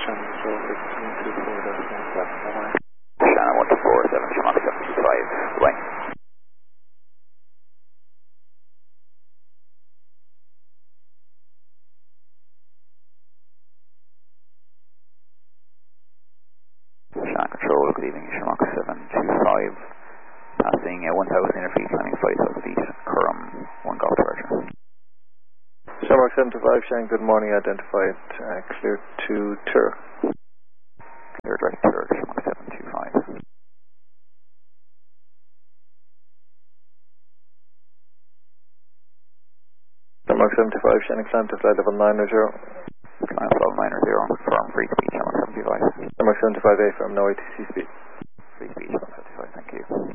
Shannon 1247, Shamrock 725, goodbye. Shannon Control, good evening, Shamrock 725, passing 1000 inner feet, climbing 5000 feet, Curram, 1 Golf Departure. Shamrock 725, Shannon, good morning, identified, clear to tour. Clear direct tour, Shamrock 725. Shamrock 75, Shannon, climb to flight level 900. Climb level 900, confirm free speed, Shamrock 75. Shamrock 75, A firm, no ATC speed. Free speed, Shamrock 75, thank you.